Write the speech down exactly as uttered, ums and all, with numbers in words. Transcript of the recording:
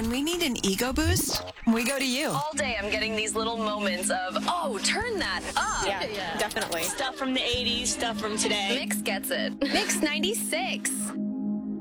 when we need an ego boost, we go to you. All day I'm getting these little moments of, oh, turn that up. Yeah, yeah. Definitely. Stuff from the eighties, stuff from today. Mix gets it. Mix ninety-six.